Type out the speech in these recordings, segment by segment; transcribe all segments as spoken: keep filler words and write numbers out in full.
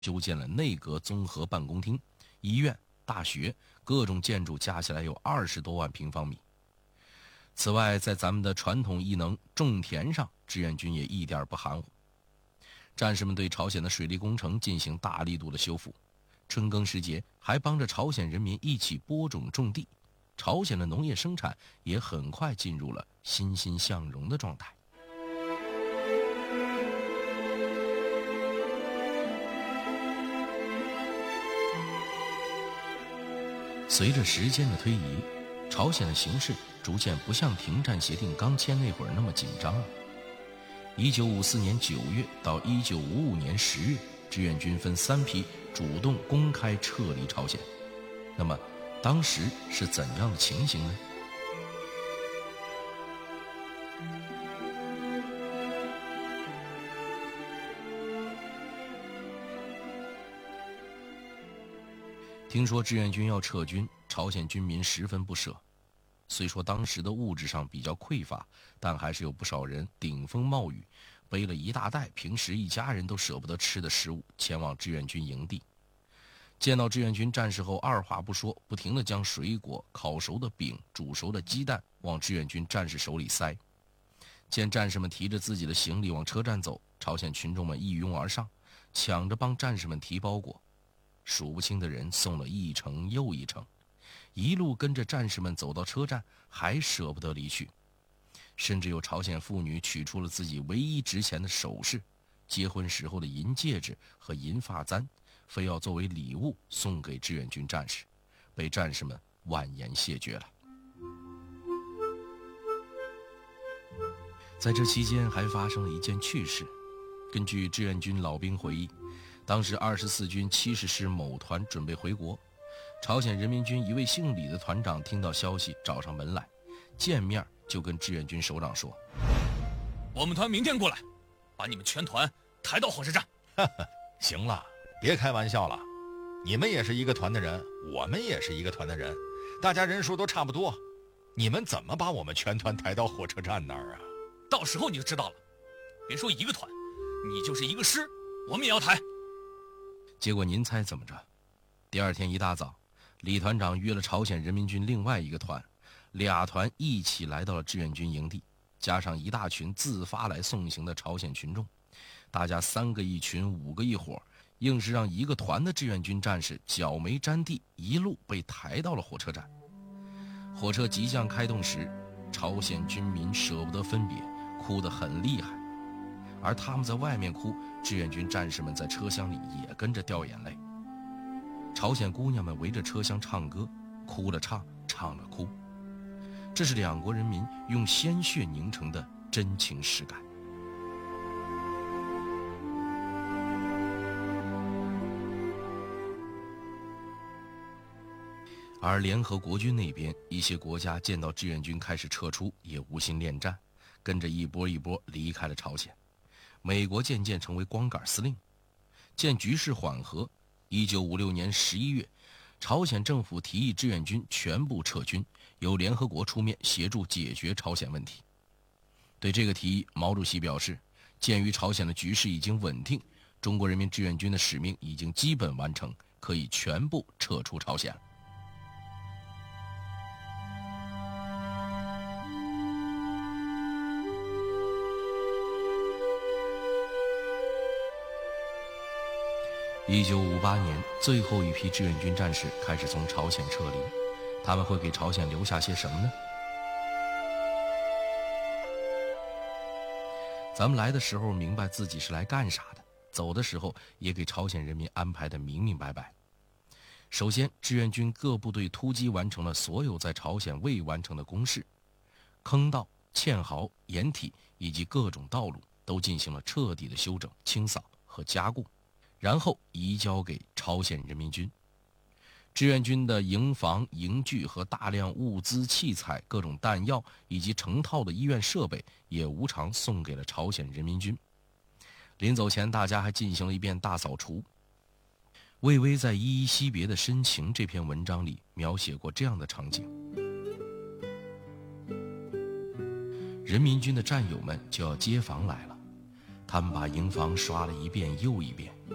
修建了内阁综合办公厅、医院、大学，各种建筑加起来有二十多万平方米。此外，在咱们的传统艺能种田上，志愿军也一点不含糊。战士们对朝鲜的水利工程进行大力度的修复，春耕时节还帮着朝鲜人民一起播种种地，朝鲜的农业生产也很快进入了欣欣向荣的状态。随着时间的推移，朝鲜的形势逐渐不像停战协定刚签那会儿那么紧张了。一九五四年九月到一九五五年十月，志愿军分三批主动公开撤离朝鲜。那么，当时是怎样的情形呢？听说志愿军要撤军，朝鲜军民十分不舍。虽说当时的物质上比较匮乏，但还是有不少人顶风冒雨，背了一大袋平时一家人都舍不得吃的食物，前往志愿军营地。见到志愿军战士后，二话不说，不停地将水果、烤熟的饼、煮熟的鸡蛋往志愿军战士手里塞。见战士们提着自己的行李往车站走，朝鲜群众们一拥而上，抢着帮战士们提包裹。数不清的人送了一程又一程，一路跟着战士们走到车站，还舍不得离去。甚至有朝鲜妇女取出了自己唯一值钱的首饰，结婚时候的银戒指和银发簪，非要作为礼物送给志愿军战士，被战士们婉言谢绝了。在这期间还发生了一件趣事。根据志愿军老兵回忆，当时二十四军七十师某团准备回国，朝鲜人民军一位姓李的团长听到消息找上门来，见面就跟志愿军首长说： 我们团明天过来，把你们全团抬到火车站。 行了，别开玩笑了，你们也是一个团的人，我们也是一个团的人，大家人数都差不多，你们怎么把我们全团抬到火车站那儿啊？ 到时候你就知道了，别说一个团，你就是一个师，我们也要抬。 结果您猜怎么着？第二天一大早，李团长约了朝鲜人民军另外一个团，俩团一起来到了志愿军营地，加上一大群自发来送行的朝鲜群众，大家三个一群，五个一伙，硬是让一个团的志愿军战士脚没沾地，一路被抬到了火车站。火车即将开动时，朝鲜军民舍不得分别，哭得很厉害。而他们在外面哭，志愿军战士们在车厢里也跟着掉眼泪。朝鲜姑娘们围着车厢唱歌，哭了唱，唱了哭。这是两国人民用鲜血凝成的真情实感。而联合国军那边，一些国家见到志愿军开始撤出，也无心恋战，跟着一波一波离开了朝鲜。美国渐渐成为光杆司令。见局势缓和，一九五六年十一月，朝鲜政府提议志愿军全部撤军，由联合国出面协助解决朝鲜问题。对这个提议，毛主席表示，鉴于朝鲜的局势已经稳定，中国人民志愿军的使命已经基本完成，可以全部撤出朝鲜了。一九五八年，最后一批志愿军战士开始从朝鲜撤离，他们会给朝鲜留下些什么呢？咱们来的时候明白自己是来干啥的，走的时候也给朝鲜人民安排得明明白白。首先，志愿军各部队突击完成了所有在朝鲜未完成的工事，坑道、堑壕、掩体以及各种道路都进行了彻底的修整、清扫和加固，然后移交给朝鲜人民军。志愿军的营房、营具和大量物资器材、各种弹药以及成套的医院设备也无偿送给了朝鲜人民军。临走前，大家还进行了一遍大扫除。魏巍在《依依惜别的深情》这篇文章里描写过这样的场景：人民军的战友们就要接防来了，他们把营房刷了一遍又一遍，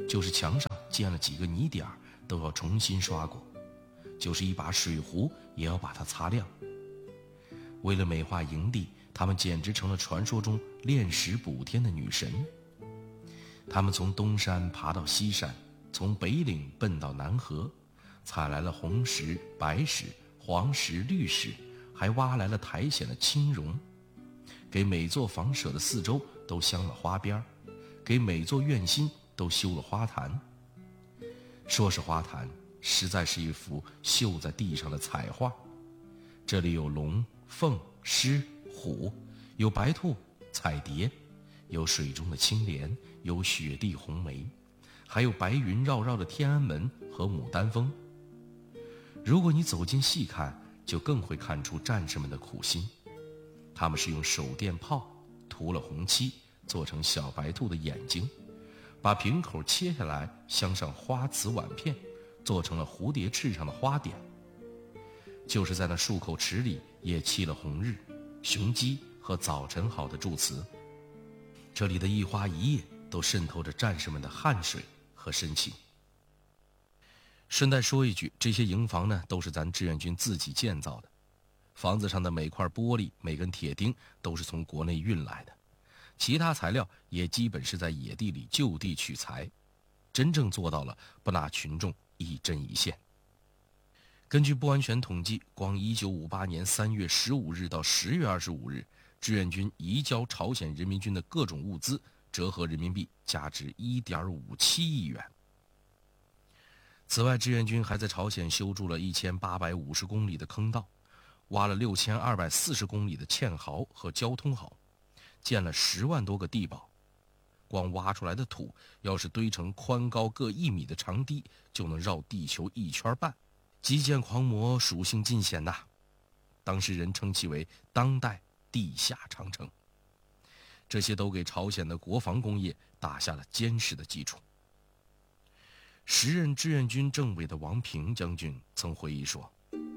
就是墙上溅了几个泥点儿，都要重新刷过；就是一把水壶，也要把它擦亮。为了美化营地，他们简直成了传说中炼石补天的女神。他们从东山爬到西山，从北岭奔到南河，采来了红石、白石、黄石、绿石，还挖来了苔藓的青绒，给每座房舍的四周都镶了花边，给每座院心都修了花坛。说是花坛，实在是一幅绣在地上的彩画。这里有龙、凤、狮、虎，有白兔、彩蝶，有水中的青莲，有雪地红梅，还有白云绕绕的天安门和牡丹峰。如果你走近细看，就更会看出战士们的苦心。他们是用手电炮涂了红漆，做成小白兔的眼睛，把瓶口切下来，镶上花瓷碗片，做成了蝴蝶翅上的花点。就是在那漱口池里也漆了红日、雄鸡和早晨好的祝词。这里的一花一叶都渗透着战士们的汗水和深情。顺带说一句，这些营房呢，都是咱志愿军自己建造的，房子上的每块玻璃、每根铁钉都是从国内运来的，其他材料也基本是在野地里就地取材，真正做到了不拿群众一针一线。根据不完全统计，光一九五八年三月十五日到十月二十五日，志愿军移交朝鲜人民军的各种物资，折合人民币价值一点五七亿元。此外，志愿军还在朝鲜修筑了一千八百五十公里的坑道，挖了六千二百四十公里的堑壕和交通壕，建了十万多个地堡。光挖出来的土，要是堆成宽高各一米的长堤，就能绕地球一圈半。基建狂魔属性尽显呐，当时人称其为当代地下长城。这些都给朝鲜的国防工业打下了坚实的基础。时任志愿军政委的王平将军曾回忆说，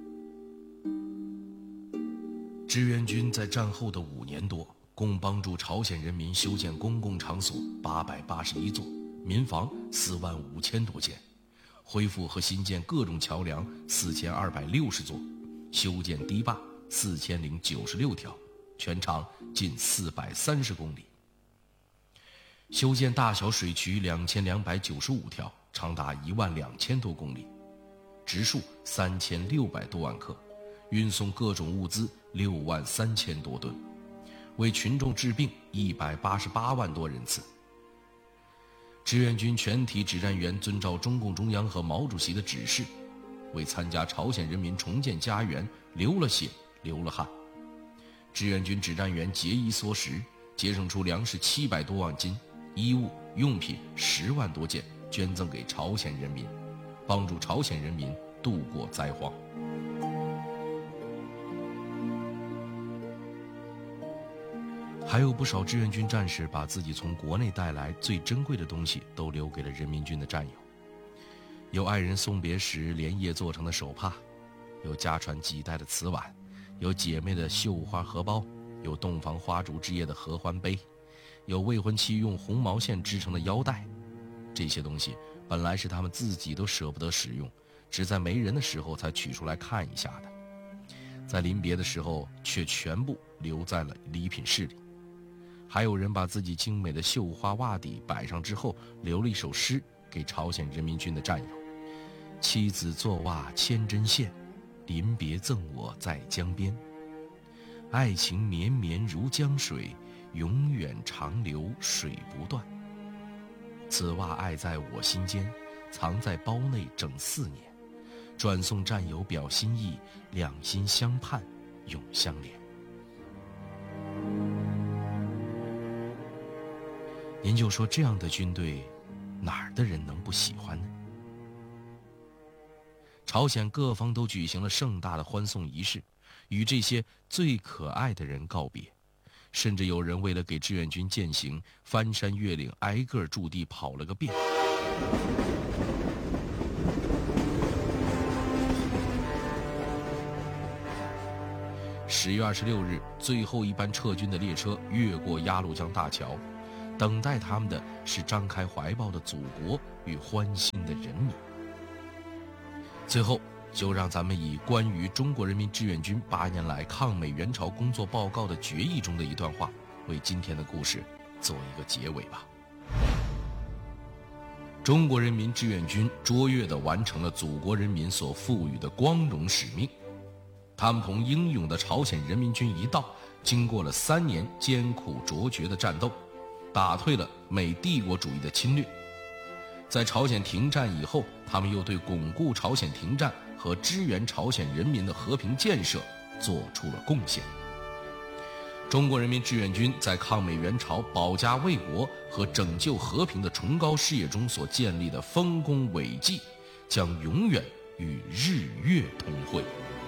志愿军在战后的五年多，共帮助朝鲜人民修建公共场所八百八十一座，民房四万五千多间，恢复和新建各种桥梁四千二百六十座，修建堤坝四千零九十六条，全长近四百三十公里，修建大小水渠两千两百九十五条，长达一万两千多公里，植树三千六百多万棵，运送各种物资六万三千多吨，为群众治病一百八十八万多人次。志愿军全体指战员遵照中共中央和毛主席的指示，为参加朝鲜人民重建家园流了血流了汗。志愿军指战员节衣缩食，节省出粮食七百多万斤，衣物用品十万多件，捐赠给朝鲜人民，帮助朝鲜人民度过灾荒。还有不少志愿军战士把自己从国内带来最珍贵的东西都留给了人民军的战友，有爱人送别时连夜做成的手帕，有家传几代的瓷碗，有姐妹的绣花荷包，有洞房花烛之夜的合欢杯，有未婚妻用红毛线织成的腰带。这些东西本来是他们自己都舍不得使用，只在没人的时候才取出来看一下的，在临别的时候却全部留在了礼品室里。还有人把自己精美的绣花袜底摆上之后，留了一首诗给朝鲜人民军的战友：妻子做袜千针线，临别赠我在江边。爱情绵绵如江水，永远长流水不断。此袜爱在我心间，藏在包内整四年。转送战友表心意，两心相盼永相连。您就说这样的军队，哪儿的人能不喜欢呢？朝鲜各方都举行了盛大的欢送仪式，与这些最可爱的人告别，甚至有人为了给志愿军践行，翻山越岭，挨个驻地跑了个遍。十月二十六日，最后一班撤军的列车越过鸭绿江大桥， 等待他们的是张开怀抱的祖国与欢欣的人民。最后，就让咱们以关于中国人民志愿军八年来抗美援朝工作报告的决议中的一段话，为今天的故事做一个结尾吧。中国人民志愿军卓越地完成了祖国人民所赋予的光荣使命。他们同英勇的朝鲜人民军一道，经过了三年艰苦卓绝的战斗，打退了美帝国主义的侵略。在朝鲜停战以后，他们又对巩固朝鲜停战和支援朝鲜人民的和平建设做出了贡献。中国人民志愿军在抗美援朝、保家卫国和拯救和平的崇高事业中所建立的丰功伟绩，将永远与日月同辉。